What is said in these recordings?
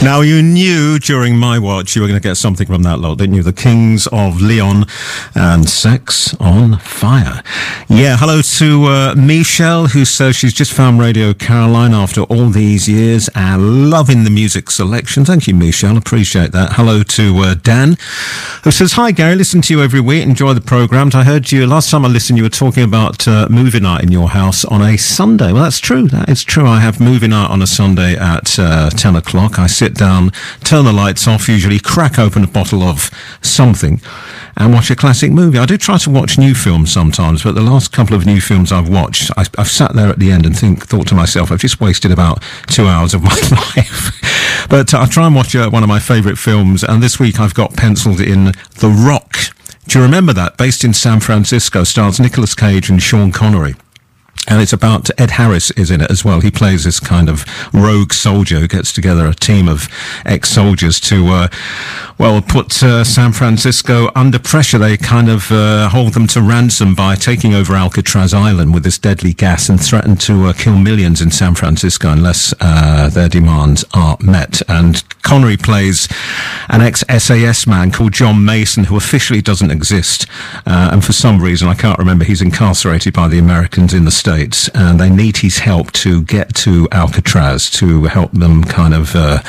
Now, you knew during my watch you were going to get something from that lot, didn't you? The Kings of Leon and Sex on Fire. Yeah, hello to Michelle, who says she's just found Radio Caroline after all these years and loving the music selection. Thank you, Michelle. Appreciate that. Hello to Dan, who says, hi, Gary. Listen to you every week. Enjoy the programmes. I heard you, last time I listened, you were talking about movie night in your house on a Sunday. Well, that's true. That is true. I have movie night on a Sunday at 10 o'clock. I sit down, turn the lights off, usually crack open a bottle of something and watch a classic movie. I do try to watch new films sometimes, but the last couple of new films I've watched, I've sat there at the end and thought to myself, I've just wasted about 2 hours of my life. But I try and watch one of my favourite films, and this week I've got penciled in The Rock. Do you remember that? Based in San Francisco, stars Nicolas Cage and Sean Connery. And it's about, Ed Harris is in it as well. He plays this kind of rogue soldier who gets together a team of ex-soldiers to, put San Francisco under pressure. They kind of hold them to ransom by taking over Alcatraz Island with this deadly gas and threaten to kill millions in San Francisco unless their demands are met. And Connery plays an ex-SAS man called John Mason, who officially doesn't exist. And for some reason, I can't remember, he's incarcerated by the Americans in the States. And they need his help to get to Alcatraz, to help them kind of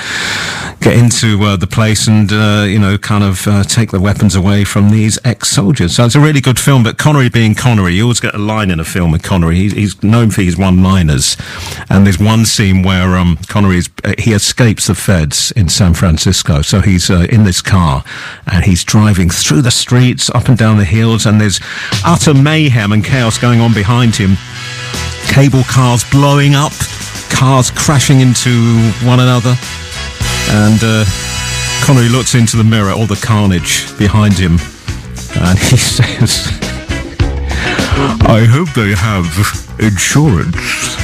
get into the place and, take the weapons away from these ex-soldiers. So it's a really good film, but Connery being Connery, you always get a line in a film with Connery. He's known for his one-liners. And there's one scene where Connery he escapes the feds in San Francisco. So he's in this car and he's driving through the streets, up and down the hills, and there's utter mayhem and chaos going on behind him. Cable cars blowing up, cars crashing into one another, and Connery looks into the mirror, all the carnage behind him, and he says, I hope they have insurance.